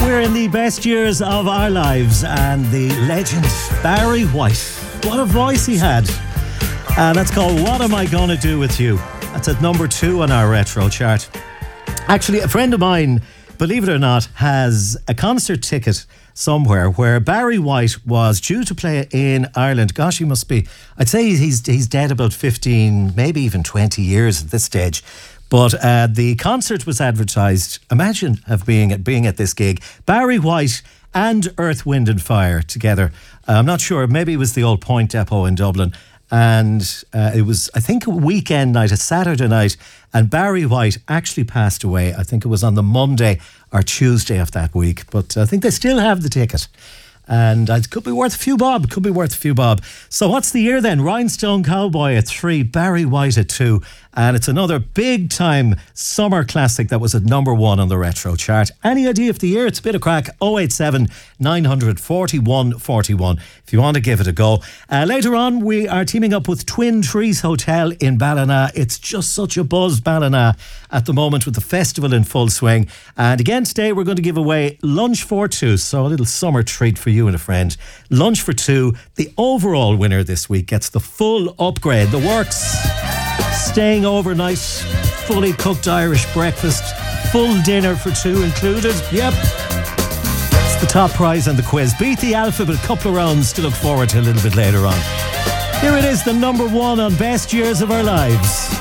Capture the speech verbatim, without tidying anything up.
We're in the best years of our lives, and the legend Barry White. What a voice he had. And that's called What Am I Gonna Do With You? That's at number two on our retro chart. Actually, a friend of mine, believe it or not, has a concert ticket somewhere where Barry White was due to play in Ireland. Gosh, he must be, I'd say he's he's dead about fifteen, maybe even twenty years at this stage. But uh, the concert was advertised. Imagine of being at being at this gig. Barry White and Earth, Wind and Fire together. Uh, I'm not sure. Maybe it was the old Point Depot in Dublin. And uh, it was, I think, a weekend night, a Saturday night. And Barry White actually passed away. I think it was on the Monday or Tuesday of that week. But I think they still have the ticket. And it could be worth a few bob. Could be worth a few bob. So what's the year then? Rhinestone Cowboy at three, Barry White at two. And it's another big time summer classic that was at number one on the retro chart. Any idea of the year? It's a bit of crack. oh eight seven, nine four one, four one if you want to give it a go. Uh, later on, we are teaming up with Twin Trees Hotel in Ballina. It's just such a buzz, Ballina, at the moment with the festival in full swing. And again today, we're going to give away lunch for two. So a little summer treat for you and a friend. Lunch for two. The overall winner this week gets the full upgrade. The works. Staying overnight, fully cooked Irish breakfast, full dinner for two included. Yep. It's the top prize on the quiz. Beat the alphabet a couple of rounds to look forward to a little bit later on. Here it is, the number one on Best Years of Our Lives.